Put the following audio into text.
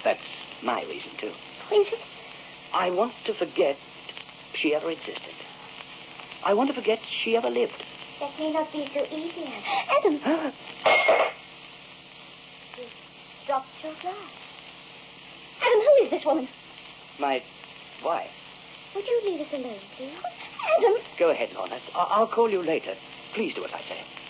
That's my reason, too. Is it? I want to forget she ever existed. I want to forget she ever lived. That may not be so easy, Adam. Adam! You dropped your glass. Adam, who is this woman? My wife. Would you leave us alone, please? Adam! Go ahead, Lorna. I'll call you later. Please do as I say.